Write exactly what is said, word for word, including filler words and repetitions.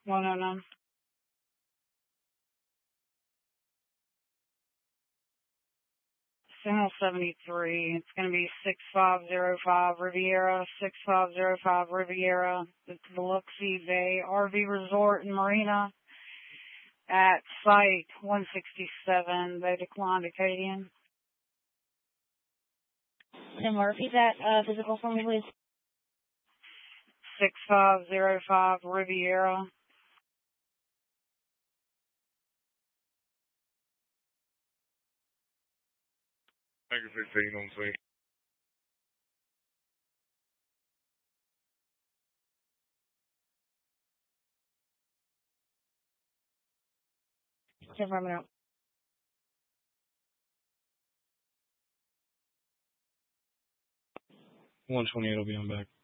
one oh nine. Channel seventy-three. It's going to be six five zero five Riviera, six five zero five Riviera, the Biloxi Bay R V Resort and Marina at Site one sixty-seven. They declined Acadian. Can you repeat that uh, physical for me, please? six five zero five Riviera. Anchor fifteen on scene. Confirm it out. one twenty-eight will be on back.